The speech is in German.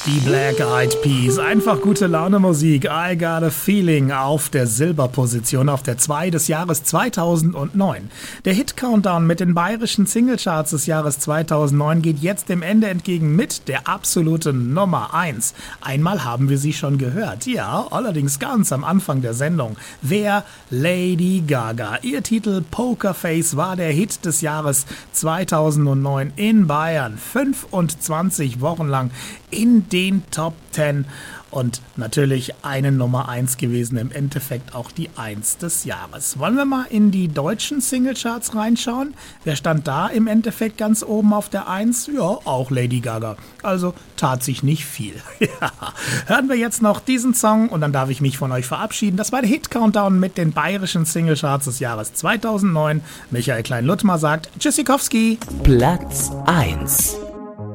Die Black Eyed Peas, einfach gute Laune Musik, I Got a Feeling auf der Silberposition auf der 2 des Jahres 2009. Der Hit-Countdown mit den bayerischen Singlecharts des Jahres 2009 geht jetzt dem Ende entgegen mit der absoluten Nummer 1. Einmal haben wir sie schon gehört, ja, allerdings ganz am Anfang der Sendung. Wer? Lady Gaga. Ihr Titel Pokerface war der Hit des Jahres 2009 in Bayern. 25 Wochen lang in den Top 10 und natürlich eine Nummer 1 gewesen, im Endeffekt auch die 1 des Jahres. Wollen wir mal in die deutschen Singlecharts reinschauen? Wer stand da im Endeffekt ganz oben auf der 1? Ja, auch Lady Gaga. Also tat sich nicht viel. Ja. Hören wir jetzt noch diesen Song und dann darf ich mich von euch verabschieden. Das war der Hit-Countdown mit den bayerischen Singlecharts des Jahres 2009. Michael Klein-Luttmer sagt Tschüssikowski. Platz 1.